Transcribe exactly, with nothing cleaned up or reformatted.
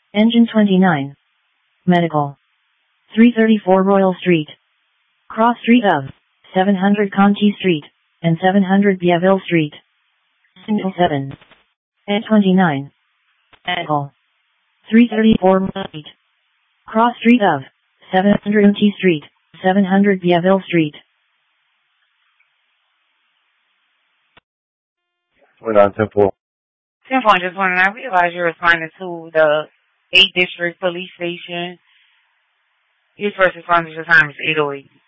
Engine twenty-nine. Medical. three thirty-four Royal Street. Cross street of seven hundred Conti Street and seven hundred Biaville Street. Single seven. N twenty-nine. Medical. three thirty-four Royal Street. Cross street of seven hundred Conti Street, seven hundred Biaville Street. twenty-nine ten four. ten four, just wondering, I realize you're responding to the eighth District Police Station. Your first responders, your time is eight oh eight.